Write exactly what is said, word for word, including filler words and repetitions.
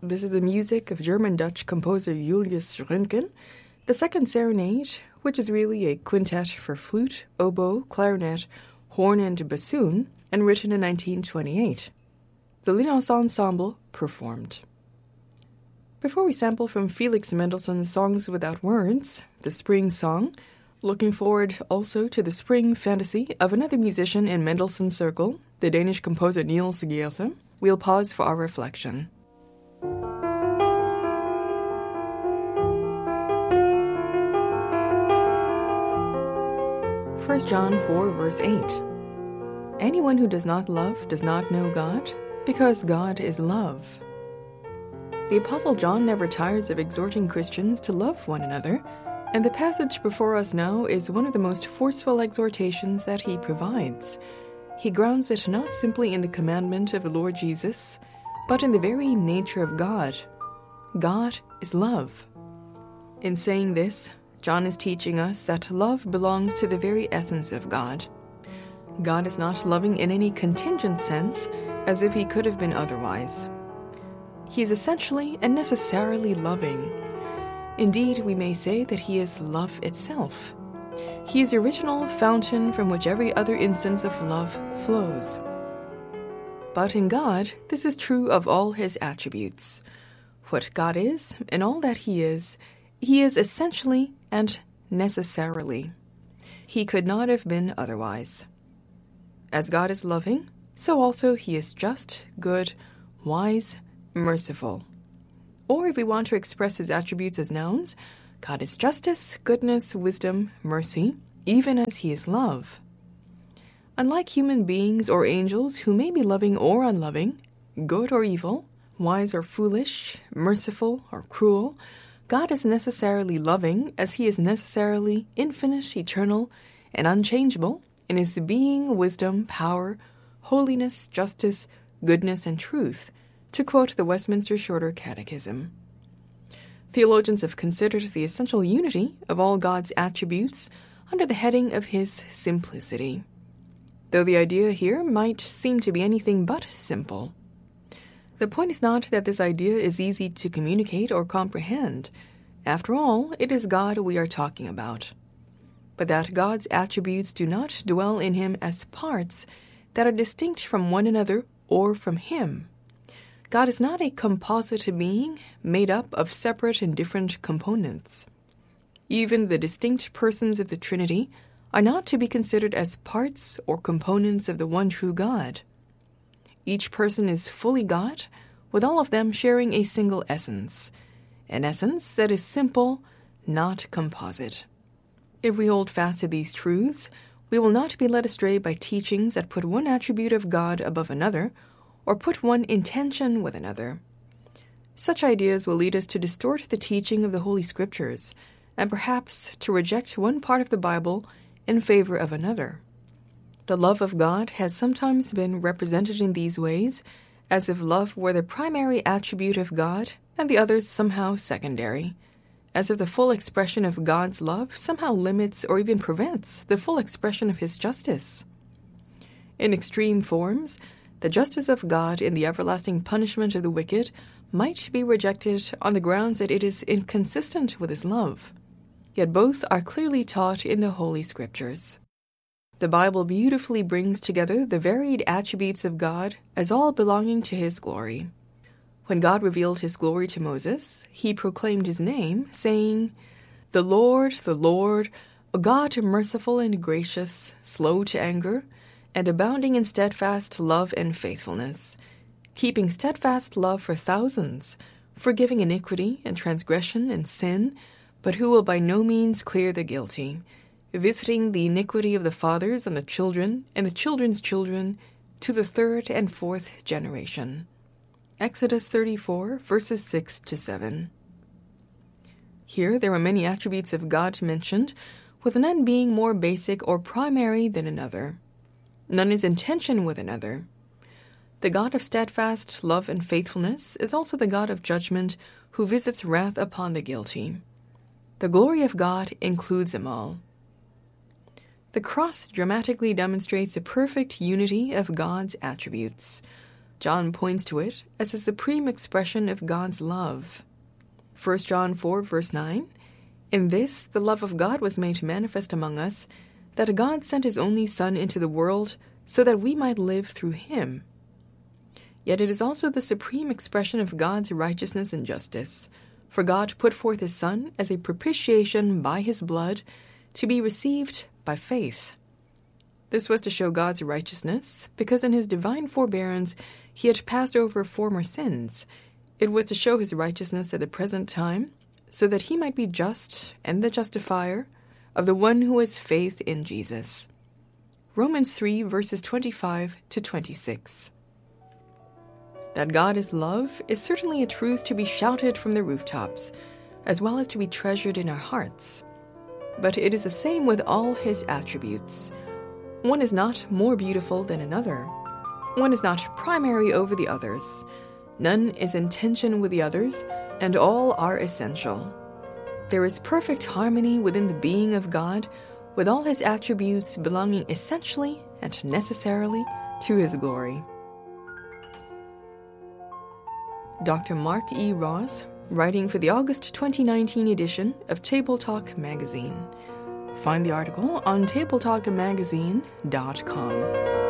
This is the music of German-Dutch composer Julius Röntgen, the Second Serenade, which is really a quintet for flute, oboe, clarinet, horn, and bassoon, and written in nineteen twenty-eight. The Linnos Ensemble performed. Before we sample from Felix Mendelssohn's Songs Without Words, the Spring Song, looking forward also to the spring fantasy of another musician in Mendelssohn's circle, the Danish composer Niels Gjerthe, we'll pause for our reflection. First John four, verse eight. Anyone who does not love does not know God, because God is love. The Apostle John never tires of exhorting Christians to love one another, and the passage before us now is one of the most forceful exhortations that he provides. He grounds it not simply in the commandment of the Lord Jesus, but in the very nature of God. God is love. In saying this, John is teaching us that love belongs to the very essence of God. God is not loving in any contingent sense, as if he could have been otherwise. He is essentially and necessarily loving. Indeed, we may say that he is love itself. He is the original fountain from which every other instance of love flows. But in God, this is true of all his attributes. What God is, and all that he is, he is essentially and necessarily. He could not have been otherwise. As God is loving, so also he is just, good, wise, merciful. Or if we want to express his attributes as nouns, God is justice, goodness, wisdom, mercy, even as he is love. Unlike human beings or angels who may be loving or unloving, good or evil, wise or foolish, merciful or cruel, God is necessarily loving as he is necessarily infinite, eternal, and unchangeable in his being, wisdom, power, holiness, justice, goodness, and truth, to quote the Westminster Shorter Catechism. Theologians have considered the essential unity of all God's attributes under the heading of his simplicity, though the idea here might seem to be anything but simple. The point is not that this idea is easy to communicate or comprehend. After all, it is God we are talking about. But that God's attributes do not dwell in him as parts that are distinct from one another or from him. God is not a composite being made up of separate and different components. Even the distinct persons of the Trinity are not to be considered as parts or components of the one true God. Each person is fully God, with all of them sharing a single essence, an essence that is simple, not composite. If we hold fast to these truths, we will not be led astray by teachings that put one attribute of God above another, or put one intention with another. Such ideas will lead us to distort the teaching of the Holy Scriptures, and perhaps to reject one part of the Bible in favor of another. The love of God has sometimes been represented in these ways, as if love were the primary attribute of God and the others somehow secondary, as if the full expression of God's love somehow limits or even prevents the full expression of his justice. In extreme forms, the justice of God in the everlasting punishment of the wicked might be rejected on the grounds that it is inconsistent with his love. Yet both are clearly taught in the Holy Scriptures. The Bible beautifully brings together the varied attributes of God as all belonging to his glory. When God revealed his glory to Moses, he proclaimed his name, saying, "The Lord, the Lord, a God merciful and gracious, slow to anger, and abounding in steadfast love and faithfulness, keeping steadfast love for thousands, forgiving iniquity and transgression and sin, but who will by no means clear the guilty, visiting the iniquity of the fathers on the children and the children's children to the third and fourth generation." Exodus thirty-four, verses six to seven. Here there are many attributes of God mentioned, with none being more basic or primary than another. None is in tension with another. The God of steadfast love and faithfulness is also the God of judgment, who visits wrath upon the guilty. The glory of God includes them all. The cross dramatically demonstrates a perfect unity of God's attributes. John points to it as a supreme expression of God's love. First John four, verse nine, "In this the love of God was made manifest among us, that God sent his only Son into the world so that we might live through him." Yet it is also the supreme expression of God's righteousness and justice, for God put forth his Son as a propitiation by his blood to be received by faith. This was to show God's righteousness, because in his divine forbearance he had passed over former sins. It was to show his righteousness at the present time, so that he might be just and the justifier of the one who has faith in Jesus. Romans three, verses twenty-five to twenty-six. That God is love is certainly a truth to be shouted from the rooftops, as well as to be treasured in our hearts. But it is the same with all his attributes. One is not more beautiful than another. One is not primary over the others. None is in tension with the others, and all are essential. There is perfect harmony within the being of God, with all his attributes belonging essentially and necessarily to his glory. Doctor Mark E. Ross, writing for the August twenty nineteen edition of Table Talk magazine. Find the article on table talk magazine dot com.